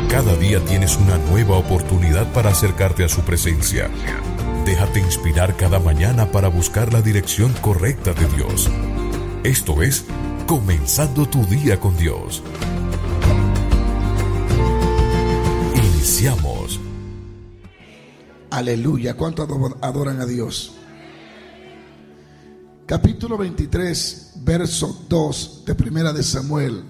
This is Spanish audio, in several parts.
Cada día tienes una nueva oportunidad para acercarte a su presencia. Déjate inspirar cada mañana para buscar la dirección correcta de Dios. Esto es Comenzando tu día con Dios. Iniciamos. Aleluya. ¿Cuánto adoran a Dios? Capítulo 23, verso 2 de Primera de Samuel.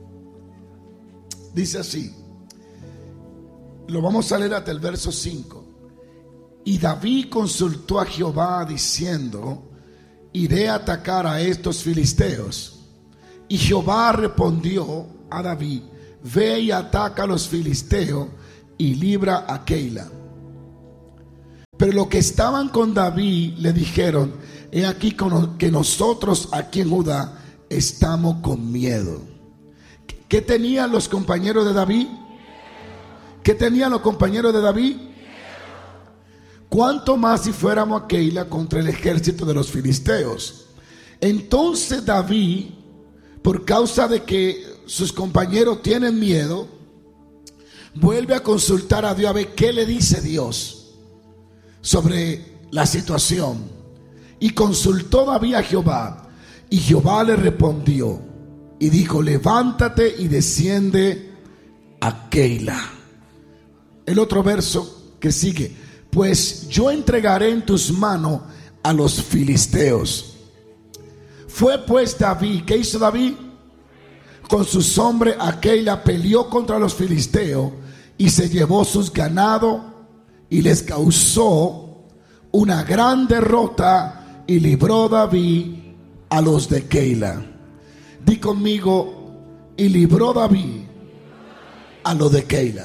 Dice así. Lo vamos a leer hasta el verso 5. Y David consultó a Jehová diciendo: iré a atacar a estos filisteos. Y Jehová respondió a David: ve y ataca a los filisteos y libra a Keila. Pero los que estaban con David le dijeron: he aquí que nosotros aquí en Judá estamos con miedo. ¿Qué tenían los compañeros de David? ¿Qué tenían los compañeros de David? ¿Cuánto más si fuéramos a Keila contra el ejército de los filisteos? Entonces David, por causa de que sus compañeros tienen miedo, vuelve a consultar a Dios a ver qué le dice Dios sobre la situación. Y consultó David a Jehová, y Jehová le respondió y dijo: levántate y desciende a Keila. El otro verso que sigue: pues yo entregaré en tus manos a los filisteos. Fue pues David, ¿qué hizo David? Con sus hombres a Keila, peleó contra los filisteos y se llevó sus ganados y les causó una gran derrota, y libró David a los de Keila. Di conmigo: y libró David a los de Keila.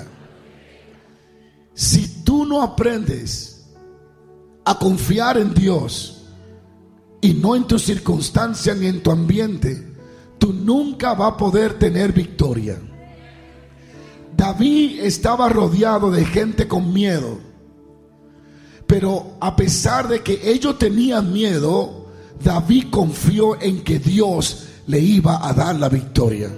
Si tú no aprendes a confiar en Dios y no en tu circunstancia ni en tu ambiente, tú nunca vas a poder tener victoria. David estaba rodeado de gente con miedo, pero a pesar de que ellos tenían miedo, David confió en que Dios le iba a dar la victoria.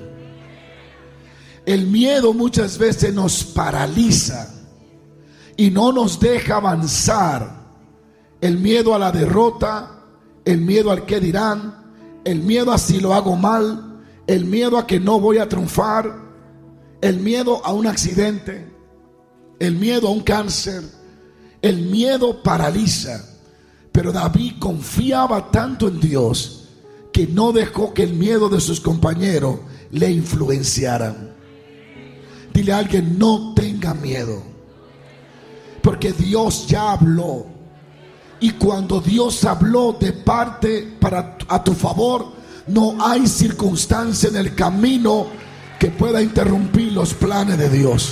El miedo muchas veces nos paraliza y no nos deja avanzar. El miedo a la derrota, el miedo al que dirán, el miedo a si lo hago mal, el miedo a que no voy a triunfar, el miedo a un accidente, el miedo a un cáncer. El miedo paraliza. Pero David confiaba tanto en Dios que no dejó que el miedo de sus compañeros le influenciaran. Dile a alguien: no tenga miedo, porque Dios ya habló. Y cuando Dios habló de parte a tu favor, no hay circunstancia en el camino que pueda interrumpir los planes de Dios.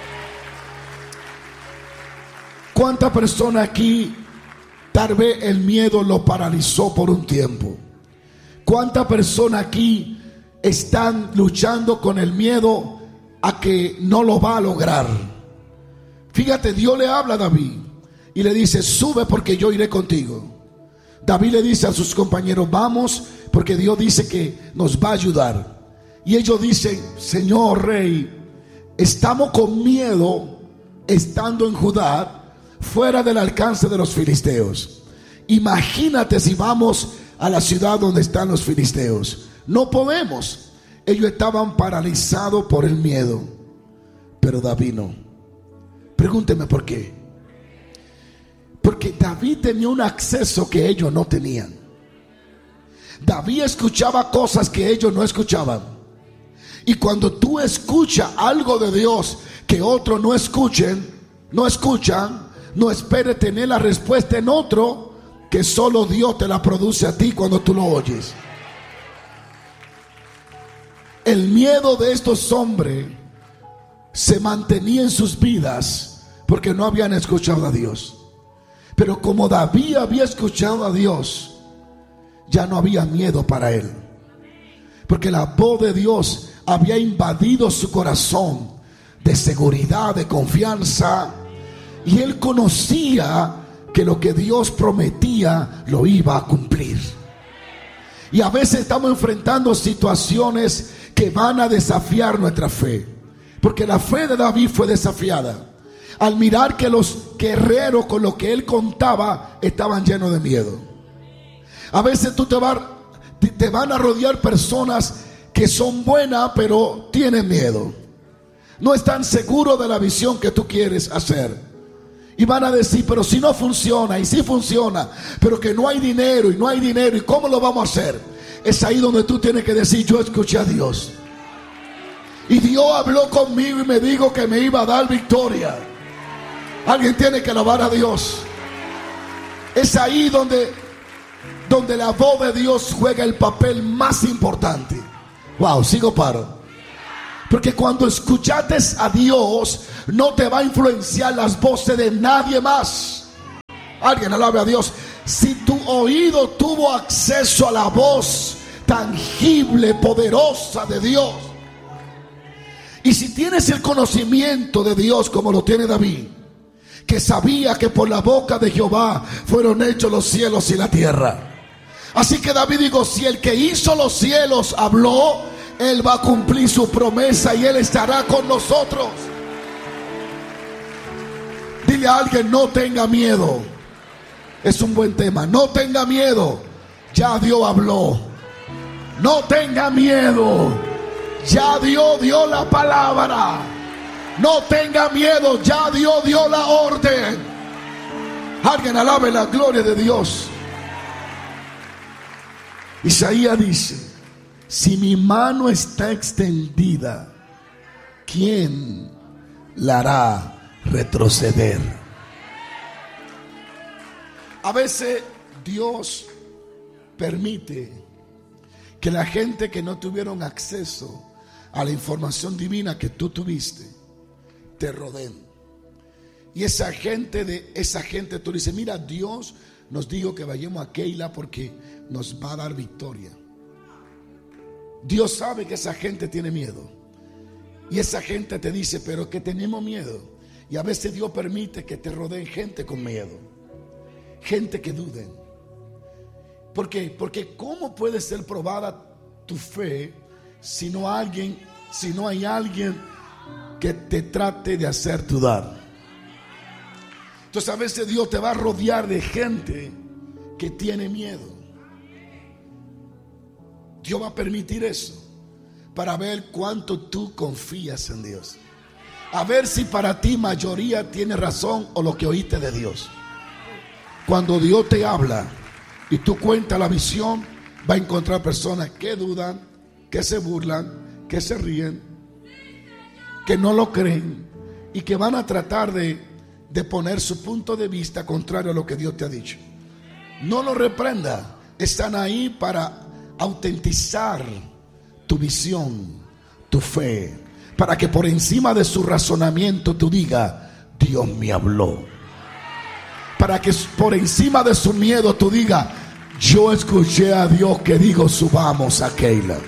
¿Cuántas personas aquí tal vez el miedo lo paralizó por un tiempo? ¿Cuántas personas aquí están luchando con el miedo a que no lo va a lograr? Fíjate, Dios le habla a David y le dice: sube porque yo iré contigo. David le dice a sus compañeros: vamos porque Dios dice que nos va a ayudar. Y ellos dicen: Señor Rey, estamos con miedo estando en Judá, fuera del alcance de los filisteos. Imagínate si vamos a la ciudad donde están los filisteos. No podemos. Ellos estaban paralizados por el miedo, pero David no. Pregúnteme por qué. Porque David tenía un acceso que ellos no tenían. David escuchaba cosas que ellos no escuchaban. Y cuando tú escuchas algo de Dios que otros no escuchan, no esperes tener la respuesta en otro, que solo Dios te la produce a ti cuando tú lo oyes. El miedo de estos hombres se mantenía en sus vidas porque no habían escuchado a Dios. Pero como David había escuchado a Dios, ya no había miedo para él, porque la voz de Dios había invadido su corazón de seguridad, de confianza. Y él conocía que lo que Dios prometía lo iba a cumplir. Y a veces estamos enfrentando situaciones que van a desafiar nuestra fe. Porque la fe de David fue desafiada al mirar que los guerreros con los que él contaba estaban llenos de miedo. A veces te van a rodear personas que son buenas, pero tienen miedo. No están seguros de la visión que tú quieres hacer. Y van a decir, pero si no funciona, y si funciona, pero que no hay dinero, y no hay dinero, ¿y cómo lo vamos a hacer? Es ahí donde tú tienes que decir, yo escuché a Dios. Y Dios habló conmigo y me dijo que me iba a dar victoria. Alguien tiene que alabar a Dios. Es ahí donde la voz de Dios juega el papel más importante. Wow, sigo paro. Porque cuando escuchaste a Dios, no te va a influenciar las voces de nadie más. Alguien alabe a Dios. Si tu oído tuvo acceso a la voz tangible, poderosa de Dios, y si tienes el conocimiento de Dios como lo tiene David, que sabía que por la boca de Jehová fueron hechos los cielos y la tierra. Así que David dijo, si el que hizo los cielos habló, Él va a cumplir su promesa y Él estará con nosotros. Dile a alguien, no tenga miedo. Es un buen tema. No tenga miedo. Ya Dios habló. No tenga miedo. Ya Dios dio la palabra. No tenga miedo. Ya Dios dio la orden. Alguien alabe la gloria de Dios. Isaías dice, si mi mano está extendida, ¿quién la hará retroceder? A veces Dios permite que la gente que no tuvieron acceso a la información divina que tú tuviste, te rodeen. Y esa gente tú dices, mira, Dios nos dijo que vayamos a Keila porque nos va a dar victoria. Dios sabe que esa gente tiene miedo. Y esa gente te dice, pero que tenemos miedo. Y a veces Dios permite que te rodeen gente con miedo. Gente que duden. ¿Por qué? Porque ¿cómo puede ser probada tu fe si no hay alguien que te trate de hacer dudar? Entonces a veces Dios te va a rodear de gente que tiene miedo. Dios va a permitir eso para ver cuánto tú confías en Dios. A ver si para ti mayoría tiene razón o lo que oíste de Dios. Cuando Dios te habla y tú cuentas la visión, va a encontrar personas que dudan, que se burlan, que se ríen, que no lo creen y que van a tratar de poner su punto de vista contrario a lo que Dios te ha dicho. No lo reprenda. Están ahí para autentizar tu visión, tu fe, para que por encima de su razonamiento tú digas, Dios me habló. Para que por encima de su miedo tú digas, yo escuché a Dios que dijo, subamos a Keila.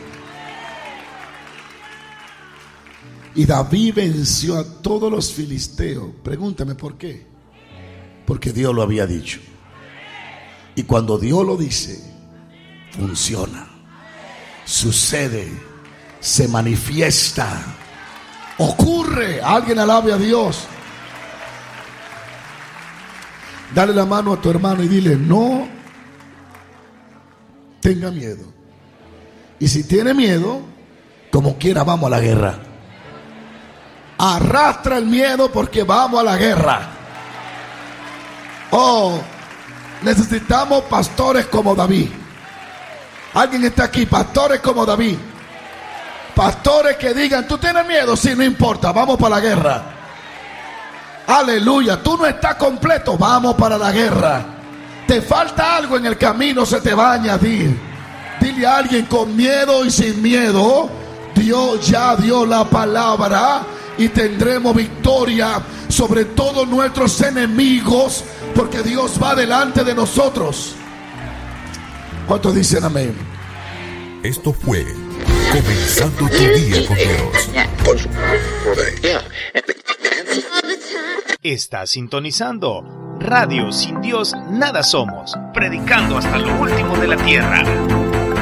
Y David venció a todos los filisteos. Pregúntame por qué. Porque Dios lo había dicho. Y cuando Dios lo dice, funciona, sucede, se manifiesta, ocurre. Alguien alabe a Dios. Dale la mano a tu hermano y dile, no tenga miedo. Y si tiene miedo, como quiera, vamos a la guerra. Arrastra el miedo porque vamos a la guerra. Oh, necesitamos pastores como David. Alguien está aquí, pastores como David. Pastores que digan, ¿tú tienes miedo? Sí, no importa, vamos para la guerra. Aleluya, tú no estás completo, vamos para la guerra. Te falta algo en el camino, se te va a añadir. Dile a alguien, con miedo y sin miedo, Dios ya dio la palabra y tendremos victoria sobre todos nuestros enemigos, porque Dios va delante de nosotros. ¿Cuántos dicen amén? Esto fue Comenzando tu Día con Dios. Estás sintonizando Radio Sin Dios Nada Somos, predicando hasta lo último de la tierra.